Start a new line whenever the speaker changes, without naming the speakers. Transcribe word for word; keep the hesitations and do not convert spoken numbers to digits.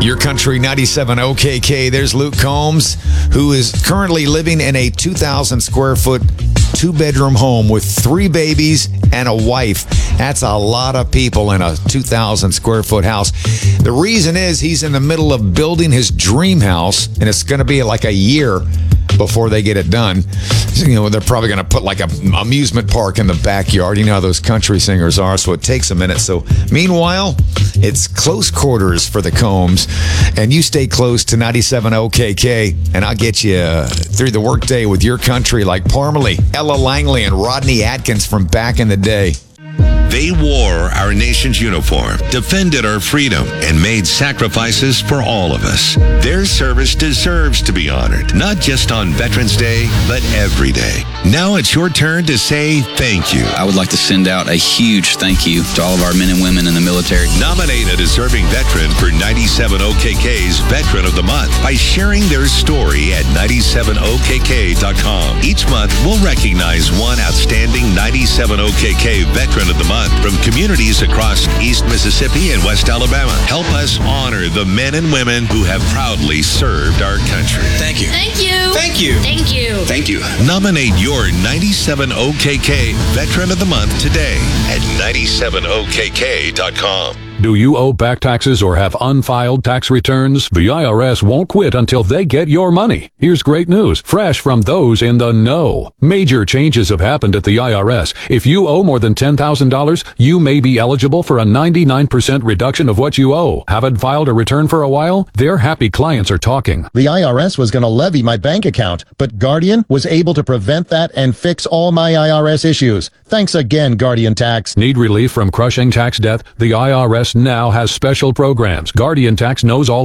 Your Country ninety-seven O K K. There's Luke Combs, who is currently living in a two thousand square foot, two bedroom home with three babies and a wife. That's a lot of people in a two thousand square foot house. The reason is he's in the middle of building his dream house, and it's going to be like a year before they get it done. You know, they're probably going to put like a amusement park in the backyard. You know how those country singers are, so it takes a minute. So meanwhile, it's close quarters for the Combs, and you stay close to ninety-seven O K K, and I'll get you uh, through the workday with Your Country like Parmalee, Ella Langley, and Rodney Atkins from back in the day.
They wore our nation's uniform, defended our freedom, and made sacrifices for all of us. Their service deserves to be honored, not just on Veterans Day, but every day. Now it's your turn to say thank you.
I would like to send out a huge thank you to all of our men and women in the military.
Nominate a deserving veteran for ninety-seven O K K's Veteran of the Month by sharing their story at ninety-seven O K K dot com. Each month, we'll recognize one outstanding ninety-seven O K K Veteran of the Month from communities across East Mississippi and West Alabama. Help us honor the men and women who have proudly served our country.
Thank you.
Thank you.
Thank you.
Thank you.
Thank you.
Nominate your ninety-seven O K K Veteran of the Month today at ninety-seven O K K dot com.
Do you owe back taxes or have unfiled tax returns? The I R S won't quit until they get your money. Here's great news, fresh from those in the know. Major changes have happened at the I R S. If you owe more than ten thousand dollars, you may be eligible for a ninety-nine percent reduction of what you owe. Haven't filed a return for a while? Their happy clients are talking.
The I R S was going to levy my bank account, but Guardian was able to prevent that and fix all my I R S issues. Thanks again, Guardian Tax.
Need relief from crushing tax debt? The I R S now has special programs. Guardian Tax knows all